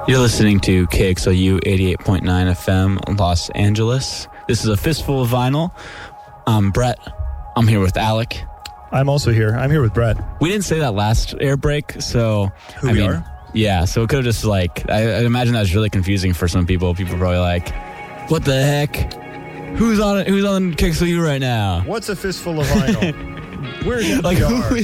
You're listening to KXLU 88.9 FM, Los Angeles. This is a Fistful of Vinyl. I'm Brett. I'm here with Alec. I'm also here. I'm here with Brett. We didn't say that last air break, so... Who we are? Yeah, so it could have just like... I imagine that was really confusing for some people. People are probably like, what the heck? Who's on KXLU right now? What's a Fistful of Vinyl? We're like,